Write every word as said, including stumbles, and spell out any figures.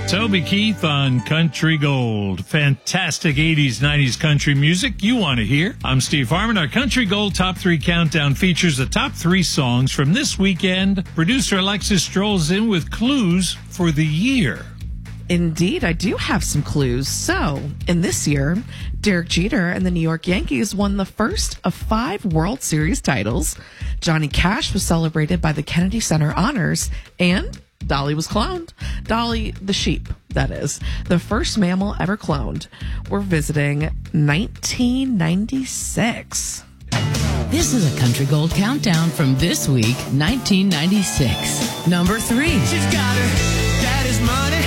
Toby Keith on Country Gold. Fantastic eighties, nineties country music you want to hear. I'm Steve Harmon. Our Country Gold Top three Countdown features the top three songs from this weekend. Producer Alexis strolls in with clues for the year. Indeed, I do have some clues. So, in this year, Derek Jeter and the New York Yankees won the first of five World Series titles. Johnny Cash was celebrated by the Kennedy Center Honors, and Dolly was cloned. Dolly the sheep, that is. The first mammal ever cloned. We're visiting nineteen ninety-six. This is a Country Gold Countdown from this week, nineteen ninety-six. Number three. She's got her daddy's money.